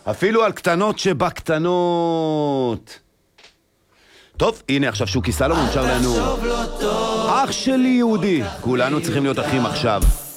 אפילו על קטנות שבקטנות. טוב, הנה עכשיו שוקי סלומון שר לנו. אח שלי יהודי. כולנו צריכים להיות אחים עכשיו.